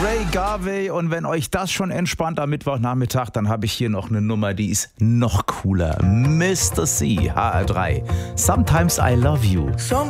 Ray Garvey, und wenn euch das schon entspannt am Mittwochnachmittag, dann habe ich hier noch eine Nummer, die ist noch cooler. Mr. C, HR3. Sometimes I Love You. Sometimes